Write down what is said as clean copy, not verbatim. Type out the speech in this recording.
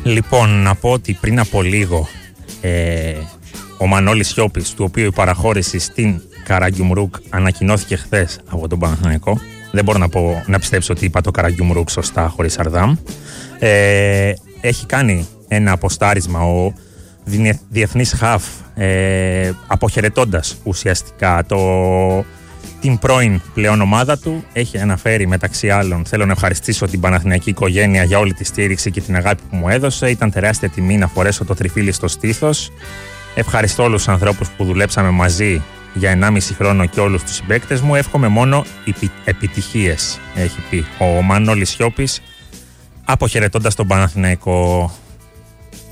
Λοιπόν, να πω ότι πριν από λίγο ο Μανώλης Σιώπης, του οποίου η παραχώρηση στην Καραγκιουμρούκ ανακοινώθηκε χθες από τον Παναθηναϊκό. Δεν μπορώ να πιστέψω ότι είπα το Καραγκιουμρούκ σωστά χωρίς Αρδάμ. Έχει κάνει ένα αποστάρισμα ο διεθνής χαφ, αποχαιρετώντας ουσιαστικά την πρώην πλέον ομάδα του. Έχει αναφέρει μεταξύ άλλων: θέλω να ευχαριστήσω την Παναθηναϊκή οικογένεια για όλη τη στήριξη και την αγάπη που μου έδωσε. Ήταν τεράστια τιμή να φορέσω το τριφύλι στο στήθος. Ευχαριστώ όλους τους ανθρώπους που δουλέψαμε μαζί για 1,5 χρόνο και όλους τους συμπαίκτες μου. Εύχομαι μόνο επιτυχίες, έχει πει ο Μανώλης Σιώπης, αποχαιρετώντας τον Παναθηναϊκό.